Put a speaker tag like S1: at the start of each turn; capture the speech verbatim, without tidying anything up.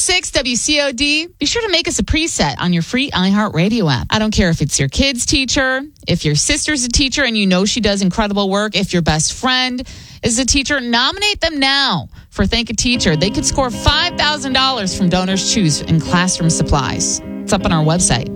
S1: six W C O D. Be sure to make us a preset on your free iHeartRadio app. I don't care if it's your kid's teacher, if your sister's a teacher and you know she does incredible work, if your best friend is a teacher, nominate them now for Thank a Teacher. They could score five thousand dollars from Donors Choose in classroom supplies. It's up on our website.